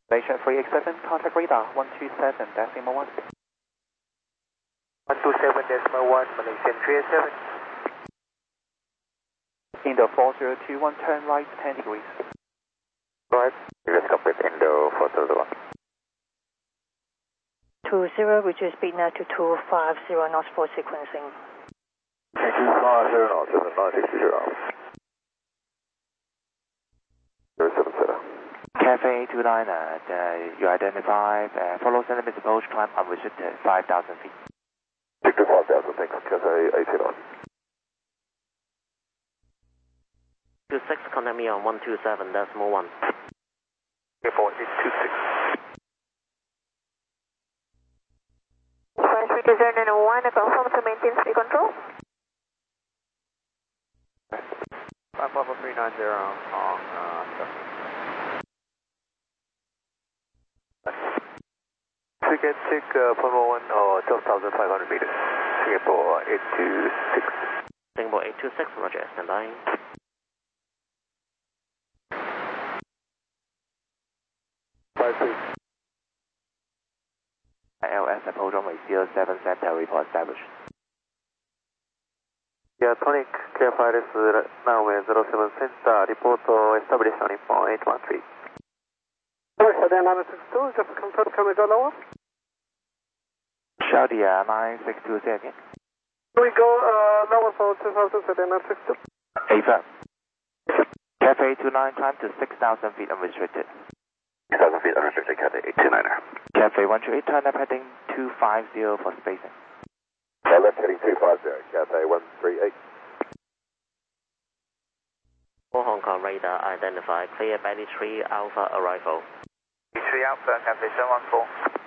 Malaysia 387, contact radar 127.1. 127.1, Malaysian 387. Indo 4021, turn right 10 degrees. Right, US complete Indo 421. 20, reduce speed now to 250 knots for sequencing. 250 knots, 7960. 070. Cafe 29, you identify, follow centimeters approach, climb unrestricted 5,000 feet. Stick to 5,000, thanks, Cafe 89. 26, contact me on 127.1. Airport 826. French Freakazoid 901, confirm to maintain speed control. 55390 on Ticket check Puma 1 or 12,500 meters. Singapore 826. Singapore 826, roger, stand by. LS approach runway 07 center report established. Yeah, Tonic, KFI is runway 07 center, report established on info 813. Sorry, 962, just confirm, can we go lower? Shout the 962, say again. Can we go lower for 2000, 962? Affirm. Cafe 29, climb to 6,000 feet unrestricted. 6,000 feet unrestricted, Cafe 829er. Cafe 128, turn up heading 250 for spacing. Left heading 250, Cafe 138. Hong Kong radar identify, clear Belly 3 Alpha arrival. 3 Alpha, Cafe 714.